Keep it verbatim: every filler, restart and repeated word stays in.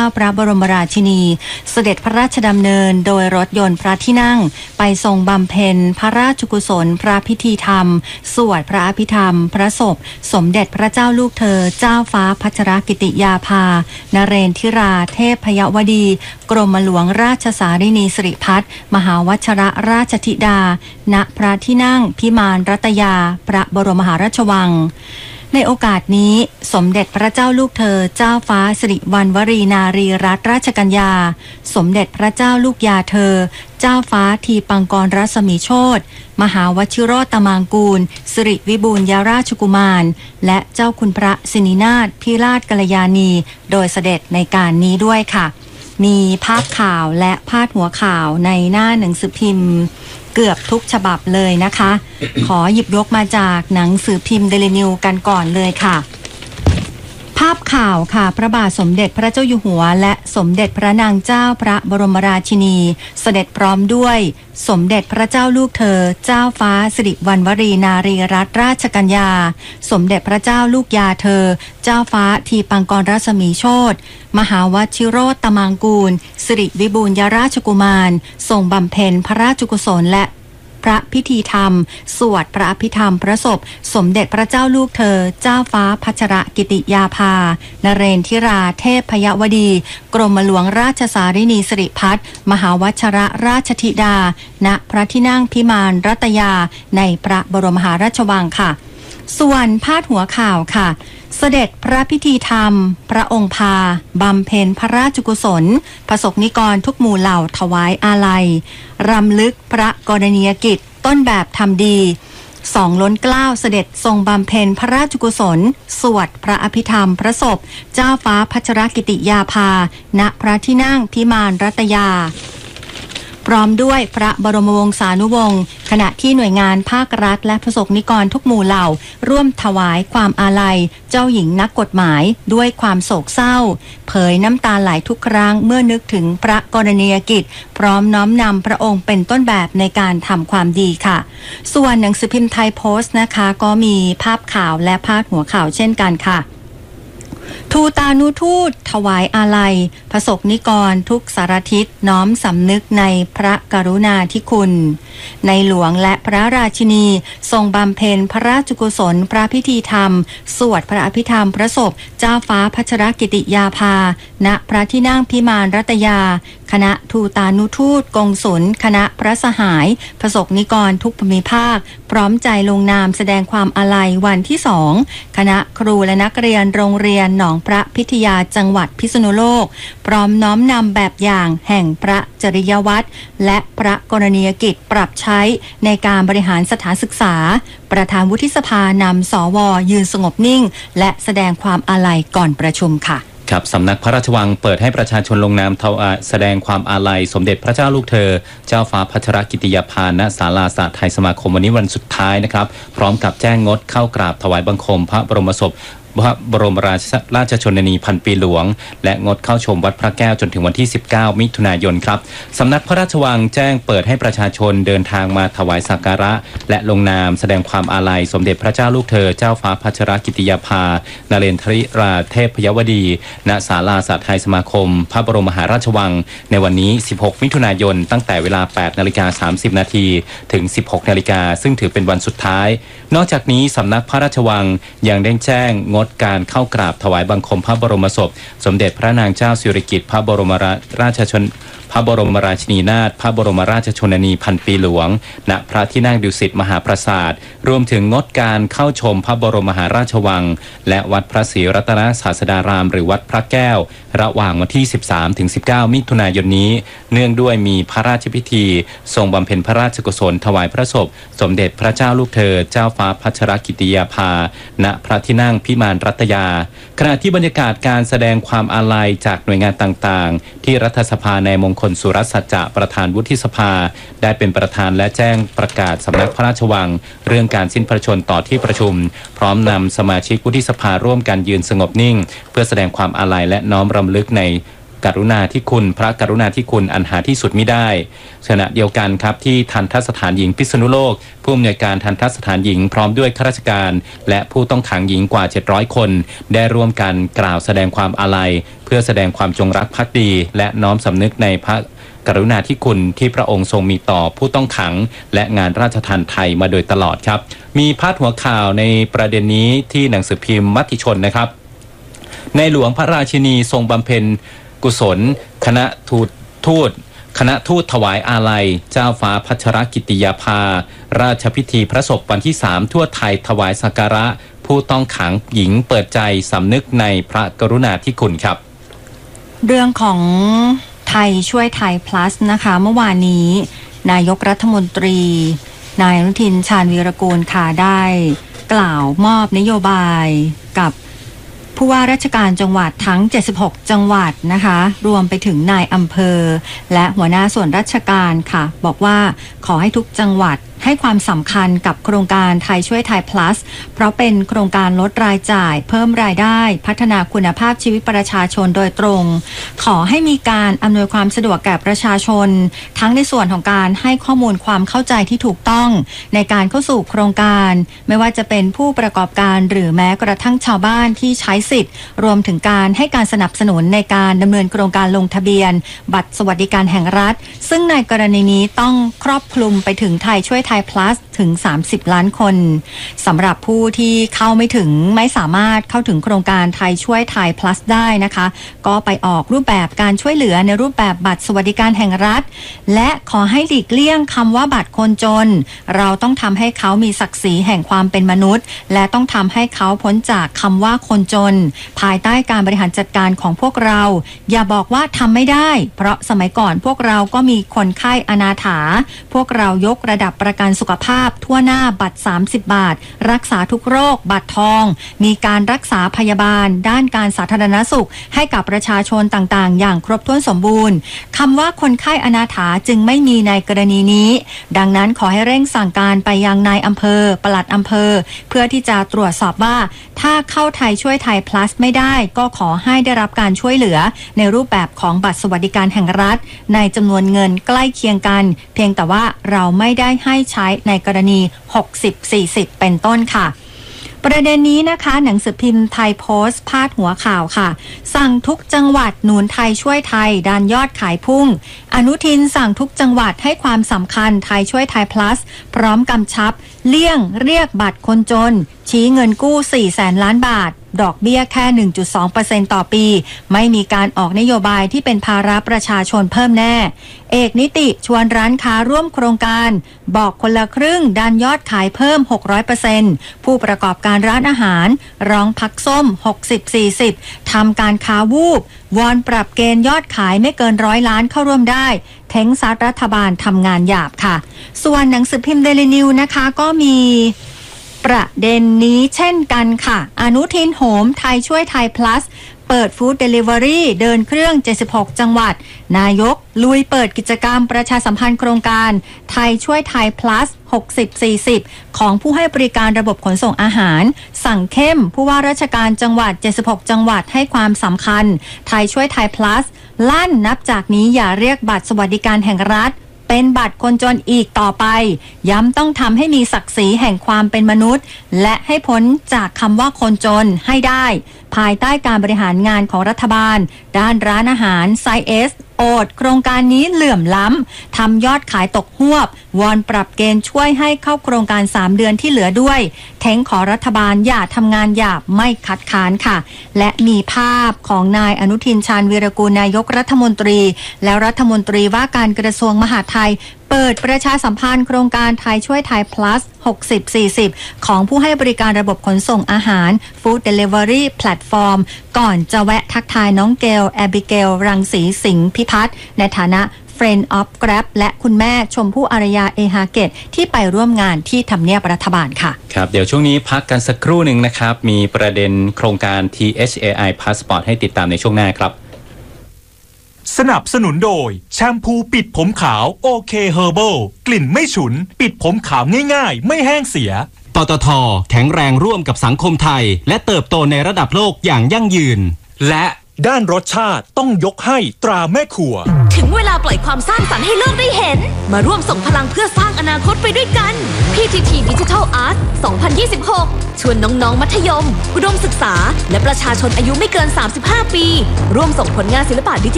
พระบรมราชินีเสด็จพระราชดำเนินโดยรถยนต์พระที่นั่งไปทรงบำเพ็ญพระราชกุศลพระพิธีธรรมสวดพระอภิธรรมพระศพสมเด็จพระเจ้าลูกเธอเจ้าฟ้าพัชรกิติยาภานเรนทิราเทพพยวดีกรมหลวงราชสารินีสิริพัฒน์มหาวชรราชธิดาณพระที่นั่งพิมานรัตยาพระบรมมหาราชวังในโอกาสนี้สมเด็จพระเจ้าลูกเธอเจ้าฟ้าสิริวัณวรีนารีรัตนราชกัญญาสมเด็จพระเจ้าลูกยาเธอเจ้าฟ้าทีปังกรรัศมีโชติมหาวชิโรตมางกูลสิริวิบูลยราชกุมารและเจ้าคุณพระสินินาถพิราชกัลยาณีโดยเสด็จในการนี้ด้วยค่ะมีภาพข่าวและพาดหัวข่าวในหน้าหนังสือพิมพ์เกือบทุกฉบับเลยนะคะ ขอหยิบยกมาจากหนังสือพิมพ์เดลินิวกันก่อนเลยค่ะภาพข่าวค่ะพระบาทสมเด็จพระเจ้าอยู่หัวและสมเด็จพระนางเจ้าพระบรมราชินีเสด็จพร้อมด้วยสมเด็จพระเจ้าลูกเธอเจ้าฟ้าสิริวัณวรีนารีรัตนราชกัญญาสมเด็จพระเจ้าลูกยาเธอเจ้าฟ้าทีปังกรรัศมีโชติมหาวชิโรตมางกูลสิริวิบูลยราชกุมารทรงบำเพ็ญพระราชกุศลและพระพิธีธรรมสวดพระอภิธรรมพระศพสมเด็จพระเจ้าลูกเธอเจ้าฟ้าพัชรกิติยาภานเรนทิราเทพพยวดีกรมหลวงราชสารินีสิริพัฒน์มหาวชรราชธิดาณพระที่นั่งพิมานรัตยาในพระบรมมหาราชวังค่ะส่วนพาดหัวข่าวค่ะเสด็จพระพิธีธรรมพระองค์พาบำเพ็ญพระราชกุศลประสบนิกรทุกหมู่เหล่าถวายอาลัยรำลึกพระกรณียกิจต้นแบบทำดีสองล้นเกล้าเสด็จทรงบำเพ็ญพระราชกุศลสวดพระอภิธรรมพระศพเจ้าฟ้าพัชรกิติยาภาณพระที่นั่งพิมานรัตยาพร้อมด้วยพระบรมวงศานุวงศ์ขณะที่หน่วยงานภาครัฐและประสบนิกรทุกหมู่เหล่าร่วมถวายความอาลัยเจ้าหญิงนักกฎหมายด้วยความโศกเศร้าเผยน้ำตาไหลทุกครั้งเมื่อนึกถึงพระกรณียกิจพร้อมน้อมนำพระองค์เป็นต้นแบบในการทำความดีค่ะส่วนหนังสือพิมพ์ไทยโพสต์นะคะก็มีภาพข่าวและพาดหัวข่าวเช่นกันค่ะทูตานุทูตถวายอาลัยประสบนิกรทุกสารทิศน้อมสำนึกในพระกรุณาธิคุณในหลวงและพระราชินีทรงบำเพ็ญพระราชกุศลพระพิธีธรรมสวดพระอภิธรรมพระศพเจ้าฟ้าพัชรกิติยาภาณพระที่นั่งพิมานรัตยาคณะทูตานุทูตกงสุลคณะพระสหายประสบนิกรทุกภูมิภาคพร้อมใจลงนามแสดงความอาลัยวันที่สองคณะครูและนักเรียนโรงเรียนหนองพระพิทยาจังหวัดพิษณุโลกพร้อมน้อมนำแบบอย่างแห่งพระจริยวัตรและพระกรณียกิจปรับใช้ในการบริหารสถานศึกษาประธานวุฒิสภานำสวยืนสงบนิ่งและแสดงความอาลัยก่อนประชุมค่ะครับสำนักพระราชวังเปิดให้ประชาชนลงนามถวายแสดงความอาลัยสมเด็จพระเจ้าลูกเธอเจ้าฟ้าพัชรกิติยาภาณศาลาศาสตร์ไทยสมาคมวันนี้วันสุดท้ายนะครับพร้อมกับแจ้งงดเข้ากราบถวายบังคมพระบรมศพพระบรมราชราชชนนีพันปีหลวงและงดเข้าชมวัดพระแก้วจนถึงวันที่สิบเก้ามิถุนายนครับสำนักพระราชวังแจ้งเปิดให้ประชาชนเดินทางมาถวายสักการะและลงนามแสดงความอาลัยสมเด็จพระเจ้าลูกเธอเจ้าฟ้าพัชรกิติยาภานเรนทริราเทพพยวดีณศาลาศาสตร์ไทยสมาคมพระบรมมหาราชวังในวันนี้สิบหกมิถุนายนตั้งแต่เวลา แปดนาฬิกาสามสิบนาทีถึง สิบหกนาฬิกาซึ่งถือเป็นวันสุดท้ายนอกจากนี้สำนักพระราชวังยังได้แจ้งงดการเข้ากราบถวายบังคมพระบรมศพสมเด็จพระนางเจ้าสิริกิติ์พระบรมราชชนพระบรมราชินีนาถพระบรมราชชนนีพันปีหลวงณพระที่นั่งดุสิตมหาปราสาทรวมถึงงดการเข้าชมพระบรมมหาราชวังและวัดพระศรีรัตนศาสดารามหรือวัดพระแก้วระหว่างวันที่ สิบสามถึงสิบเก้า มิถุนายนนี้เนื่องด้วยมีพระราชพิธีทรงบำเพ็ญพระราชกุศลถวายพระศพสมเด็จพระเจ้าลูกเธอเจ้าฟ้าพัชรกิติยาภาณพระที่นั่งพิมานรัตยาขณะที่บรรยากาศการแสดงความอาลัยจากหน่วยงานต่างๆที่รัฐสภาในมงคลสุรสัจจะประธานวุฒิสภาได้เป็นประธานและแจ้งประกาศสำนักพระราชวังเรื่องการสิ้นพระชนม์ต่อที่ประชุมพร้อมนำสมาชิกวุฒิสภาร่วมกันยืนสงบนิ่งเพื่อแสดงความอาลัยและน้อมรำลึกในกรุณาธิคุณพระกรุณาธิคุณอันหาที่สุดมิได้ขณะเดียวกันครับที่ทันทสถานหญิงพิษณุโลกผู้อำนวยการทันทสถานหญิงพร้อมด้วยข้าราชการและผู้ต้องขังหญิงกว่าเจ็ดร้อยคนได้ร่วมกันกล่าวแสดงความอาลัยเพื่อแสดงความจงรักภักดีและน้อมสำนึกในพระกรุณาธิคุณที่พระองค์ทรงมีต่อผู้ต้องขังและงานราชทัณฑ์ไทยมาโดยตลอดครับมีพาดหัวข่าวในประเด็นนี้ที่หนังสือพิมพ์มติชนนะครับในหลวงพระราชินีทรงบำเพ็ญกุศลคณะทูตทูตคณะทูตถวายอาลัยเจ้าฟ้าพัชรกิติยาภาราชพิธีพระศพวันที่สามทั่วไทยถวายสักการะผู้ต้องขังหญิงเปิดใจสำนึกในพระกรุณาธิคุณครับเรื่องของไทยช่วยไทย plus นะคะเมื่อวานนี้นายกรัฐมนตรีนายอนุทินชาญวีรกูลค่ะได้กล่าวมอบนโยบายกับผู้ว่าราชการจังหวัดทั้งเจ็ดสิบหกจังหวัดนะคะรวมไปถึงนายอำเภอและหัวหน้าส่วนราชการค่ะบอกว่าขอให้ทุกจังหวัดให้ความสำคัญกับโครงการไทยช่วยไทย plus เพราะเป็นโครงการลดรายจ่ายเพิ่มรายได้พัฒนาคุณภาพชีวิตประชาชนโดยตรงขอให้มีการอำนวยความสะดวกแก่ประชาชนทั้งในส่วนของการให้ข้อมูลความเข้าใจที่ถูกต้องในการเข้าสู่โครงการไม่ว่าจะเป็นผู้ประกอบการหรือแม้กระทั่งชาวบ้านที่ใช้สิทธิ์รวมถึงการให้การสนับสนุนในการดำเนินโครงการลงทะเบียนบัตรสวัสดิการแห่งรัฐซึ่งในกรณีนี้ต้องครอบคลุมไปถึงไทยช่วยไทย plus ถึงสามสิบล้านคนสำหรับผู้ที่เข้าไม่ถึงไม่สามารถเข้าถึงโครงการไทยช่วยไทย plus ได้นะคะก็ไปออกรูปแบบการช่วยเหลือในรูปแบบบัตรสวัสดิการแห่งรัฐและขอให้หลีกเลี่ยงคำว่าบัตรคนจนเราต้องทำให้เขามีศักดิ์ศรีแห่งความเป็นมนุษย์และต้องทำให้เขาพ้นจากคำว่าคนจนภายใต้การบริหารจัดการของพวกเราอย่าบอกว่าทำไม่ได้เพราะสมัยก่อนพวกเราก็มีคนไข้อนาถาพวกเรายกระดับประกันสุขภาพทั่วหน้าบัตรสามสิบบาทรักษาทุกโรคบัตรทองมีการรักษาพยาบาลด้านการสาธารณสุขให้กับประชาชนต่างๆอย่างครบถ้วนสมบูรณ์คำว่าคนไข้อนาถาจึงไม่มีในกรณีนี้ดังนั้นขอให้เร่งสั่งการไปยังนายอำเภอปลัดอำเภอเพื่อที่จะตรวจสอบว่าถ้าเข้าไทยช่วยไทย plus ไม่ได้ก็ขอให้ได้รับการช่วยเหลือในรูปแบบของบัตรสวัสดิการแห่งรัฐในจำนวนเงินใกล้เคียงกันเพียงแต่ว่าเราไม่ได้ให้ใช้ในกรณีหกสิบ สี่สิบเป็นต้นค่ะประเด็นนี้นะคะหนังสือพิมพ์ไทยโพสต์พาดหัวข่าวค่ะสั่งทุกจังหวัดหนุนไทยช่วยไทยดันยอดขายพุ่งอนุทินสั่งทุกจังหวัดให้ความสำคัญไทยช่วยไทย plus พร้อมกำชับเลี่ยงเรียกบัตรคนจนชี้เงินกู้สี่แสนล้านบาทดอกเบี้ยแค่ หนึ่งจุดสองเปอร์เซ็นต์ ต่อปีไม่มีการออกนโยบายที่เป็นภาระประชาชนเพิ่มแน่เอกนิติชวนร้านค้าร่วมโครงการบอกคนละครึ่งดันยอดขายเพิ่ม หกร้อยเปอร์เซ็นต์ ผู้ประกอบการร้านอาหารร้องพักส้ม หกสิบ สี่สิบ ทำการค้าวูบวอนปรับเกณฑ์ยอดขายไม่เกินร้อยล้านเข้าร่วมได้เท้งซัดรัฐบาลทำงานหยาบค่ะส่วนหนังสือพิมพ์เดลินิวนะคะก็มีประเด็นนี้เช่นกันค่ะอนุทินโหมไทยช่วยไทย plus เปิดฟู้ดเดลิเวอรี่เดินเครื่องเจ็ดสิบหกจังหวัดนายกลุยเปิดกิจกรรมประชาสัมพันธ์โครงการไทยช่วยไทย plus หกสิบ สี่สิบของผู้ให้บริการระบบขนส่งอาหารสั่งเข้มผู้ว่าราชการจังหวัดเจ็ดสิบหกจังหวัดให้ความสำคัญไทยช่วยไทย plus ลั่นนับจากนี้อย่าเรียกบัตรสวัสดิการแห่งรัฐเป็นบัตรคนจนอีกต่อไปย้ำต้องทำให้มีศักดิ์ศรีแห่งความเป็นมนุษย์และให้พ้นจากคำว่าคนจนให้ได้ภายใต้การบริหารงานของรัฐบาลด้านร้านอาหารไซเอสโอดโครงการนี้เหลื่อมล้ำทำยอดขายตกหวบวอนปรับเกณฑ์ช่วยให้เข้าโครงการสามเดือนที่เหลือด้วยเท้งขอรัฐบาลอย่าทำงานหยาบไม่คัดค้านค่ะและมีภาพของนายอนุทินชาญวีรกูลนายกรัฐมนตรีและรัฐมนตรีว่าการกระทรวงมหาดไทยเปิดประชาสัมพันธ์โครงการไทยช่วยไทย plus หกสิบ สี่สิบของผู้ให้บริการระบบขนส่งอาหาร Food Delivery Platform ก่อนจะแวะทักทายน้องเกลแอบิเกลรังสีสิงห์พิพัฒน์ในฐานะ Friend of Grab และคุณแม่ชมพู่อารยาเอฮาเกตที่ไปร่วมงานที่ทำเนียบรัฐบาลค่ะครับเดี๋ยวช่วงนี้พักกันสักครู่หนึ่งนะครับมีประเด็นโครงการ ที เอช เอ ไอ Passport ให้ติดตามในช่วงหน้าครับสนับสนุนโดยแชมพูปิดผมขาวโอเคเฮอร์เบิลกลิ่นไม่ฉุนปิดผมขาวง่ายๆไม่แห้งเสียปตท.แข็งแรงร่วมกับสังคมไทยและเติบโตในระดับโลกอย่างยั่งยืนและด้านรสชาติต้องยกให้ตราแม่ครัวถึงเวลาปล่อยความสร้างสรรค์ให้โลกได้เห็นมาร่วมส่งพลังเพื่อสร้างอนาคตไปด้วยกัน พี ที ที Digital Art สองพันยี่สิบหก ชวนน้องๆมัธยมอุดมศึกษาและประชาชนอายุไม่เกินสามสิบห้าปีร่วมส่งผลงานศิลปะดิจิ